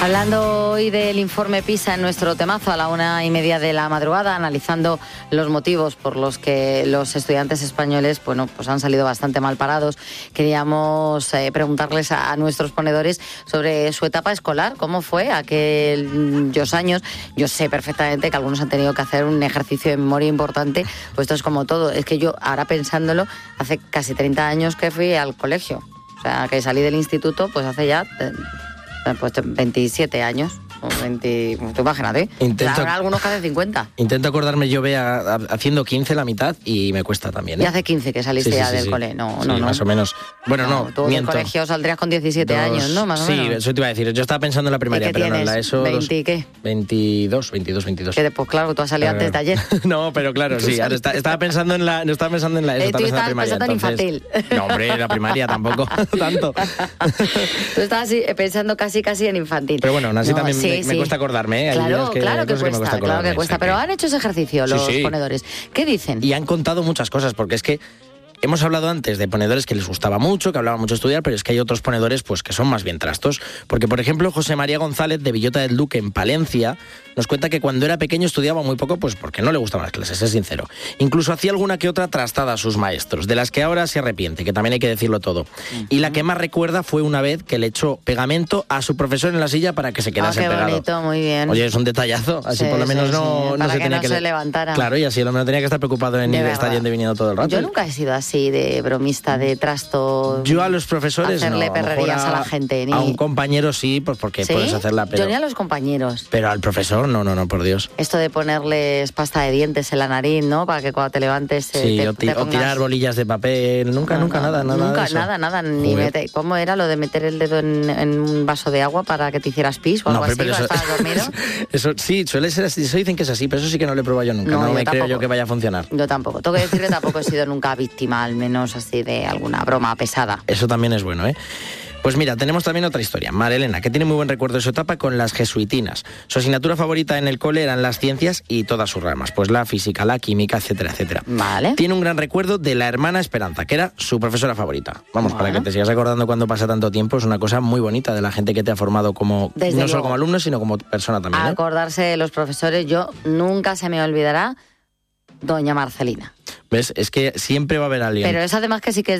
Hablando hoy del informe PISA en nuestro temazo a la 1:30 de la madrugada, analizando los motivos por los que los estudiantes españoles pues han salido bastante mal parados, queríamos preguntarles a nuestros ponedores sobre su etapa escolar, cómo fue aquellos años. Yo sé perfectamente que algunos han tenido que hacer un ejercicio de memoria importante, pues esto es como todo. Es que yo, ahora pensándolo, hace casi 30 años que fui al colegio, o sea, que salí del instituto, pues hace ya... Pues 27 años, o 20, tú imagínate. Habrá algunos que hacen 50. Intento acordarme, yo haciendo 15 la mitad y me cuesta también. Y hace 15 que saliste del cole, no. Más o menos. Bueno, no, tú del colegio saldrías con 17 años, ¿no? Más o menos. Sí, eso te iba a decir. Yo estaba pensando en la primaria, pero no en la ESO. ¿20 qué? 22. Que después, claro, tú has salido antes de ayer. No, pero claro, sí. Ahora estaba pensando en la... No estaba pensando en la ESO, tú estaba pensando en infantil. No, hombre, la primaria tampoco tanto. Tú estabas pensando casi en infantil. Pero bueno, aún así también me cuesta acordarme, ¿eh? Claro que cuesta. Pero han hecho ese ejercicio los ponedores. ¿Qué dicen? Y han contado muchas cosas, porque es que hemos hablado antes de ponedores que les gustaba mucho, que hablaban mucho de estudiar, pero es que hay otros ponedores pues que son más bien trastos. Porque, por ejemplo, José María González, de Villota del Duque, en Palencia, nos cuenta que cuando era pequeño estudiaba muy poco, pues porque no le gustaban las clases, es sincero. Incluso hacía alguna que otra trastada a sus maestros, de las que ahora se arrepiente, que también hay que decirlo todo. Y la que más recuerda fue una vez que le echó pegamento a su profesor en la silla para que se quedase pegado. Qué bonito, muy bien. Oye, es un detallazo, así por lo menos no se tenía que... se levantara. Claro, y así lo menos tenía que estar preocupado en estar yendo y viniendo todo el rato. Yo nunca he sido así de bromista, de trasto. Yo a los profesores hacerle no. perrerías a la gente. A un compañero sí, pues porque puedes hacerla, pero... Yo ni a los compañeros. Pero al profesor no, por Dios. Esto de ponerles pasta de dientes en la nariz, ¿no? Para que cuando te levantes o tirar bolillas de papel, nunca nada. Nada. Ni ¿cómo era lo de meter el dedo en un vaso de agua para que te hicieras pis o algo así? Pero ¿Estabas dormido? Eso sí, suele ser así. Eso dicen que es así, pero eso sí que no lo he probado yo nunca. No me creo yo que vaya a funcionar. Yo tampoco. Tengo que decir que tampoco he sido nunca víctima, al menos así de alguna broma pesada. Eso también es bueno, ¿eh? Pues mira, tenemos también otra historia. Marilena, que tiene muy buen recuerdo de su etapa con las jesuitinas. Su asignatura favorita en el cole eran las ciencias y todas sus ramas, pues la física, la química, etcétera. Vale. Tiene un gran recuerdo de la hermana Esperanza, que era su profesora favorita. Vamos, para que te sigas acordando cuando pasa tanto tiempo, es una cosa muy bonita de la gente que te ha formado como no solo como alumno, sino como persona también. Acordarse de los profesores, yo nunca se me olvidará doña Marcelina. ¿Ves? Es que siempre va a haber alguien. Pero es además que sí que es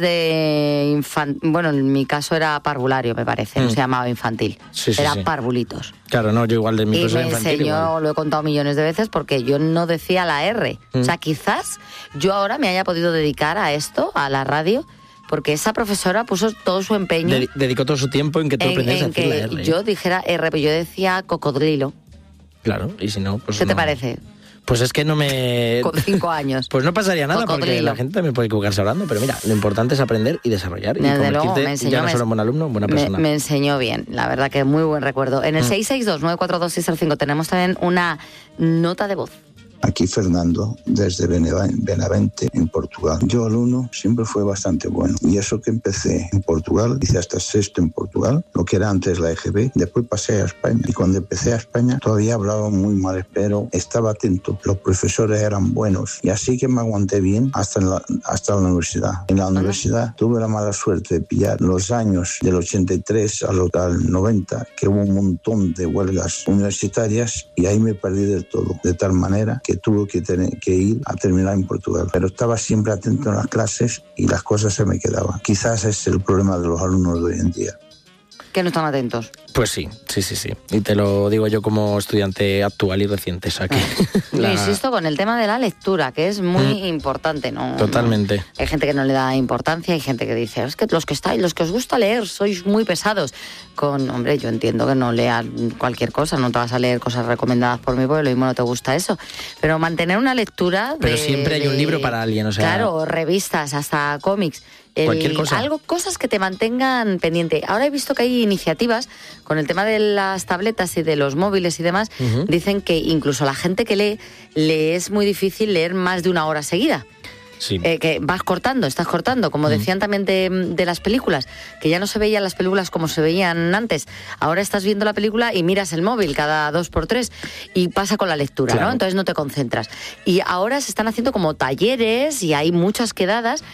de bueno, en mi caso era parvulario, me parece, no se llamaba infantil. Era parvulitos. Claro, no, yo igual de mi profesor infantil. Y me enseñó, lo he contado millones de veces, porque yo no decía la R. O sea, quizás yo ahora me haya podido dedicar a esto, a la radio, porque esa profesora puso todo su empeño. Dedicó todo su tiempo en que tú aprendieras a decir la R. Yo dijera R, pero yo decía cocodrilo. Claro, y si no, pues ¿Qué te parece? Pues es que no me... Con 5 años. Pues no pasaría nada, porque la gente también puede equivocarse hablando, pero mira, lo importante es aprender y desarrollar. Y convertirte ya no solo en buen alumno, en buena persona. Me enseñó bien, la verdad que muy buen recuerdo. En el 662-942-605 tenemos también una nota de voz. Aquí Fernando, desde Benavente, en Portugal. Yo alumno siempre fue bastante bueno. Y eso que empecé en Portugal, hice hasta sexto en Portugal, lo que era antes la EGB, después pasé a España. Y cuando empecé a España todavía hablaba muy mal, pero estaba atento. Los profesores eran buenos. Y así que me aguanté bien hasta la universidad. En la universidad tuve la mala suerte de pillar los años del 83 al 90, que hubo un montón de huelgas universitarias, y ahí me perdí del todo. De tal manera que tuve que ir a terminar en Portugal. Pero estaba siempre atento en las clases y las cosas se me quedaban. Quizás es el problema de los alumnos de hoy en día. Que no están atentos. Pues sí. Y te lo digo yo como estudiante actual y reciente. O sea que Yo insisto con el tema de la lectura, que es muy importante, ¿no? Totalmente. No. Hay gente que no le da importancia, hay gente que dice, es que los que os gusta leer, sois muy pesados. Hombre, yo entiendo que no leas cualquier cosa, no te vas a leer cosas recomendadas por mí, porque lo mismo no te gusta eso. Pero mantener una lectura... Pero siempre hay un libro para alguien, o sea... Claro, revistas, hasta cómics. Cualquier cosa. Cosas que te mantengan pendiente. Ahora he visto que hay iniciativas con el tema de las tabletas y de los móviles y demás. Dicen que incluso la gente que lee es muy difícil leer más de una hora seguida. Sí. Que estás cortando, como decían también de las películas, que ya no se veían las películas como se veían antes. Ahora estás viendo la película y miras el móvil cada 2x3 y pasa con la lectura, claro, ¿no? Entonces no te concentras. Y ahora se están haciendo como talleres y hay muchas quedadas